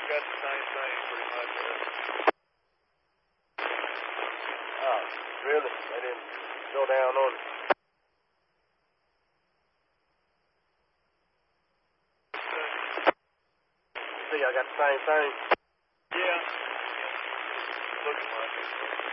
got the same thing pretty much. Oh, really? They didn't go down on it. See, I got the same thing. Yeah. Looking like it.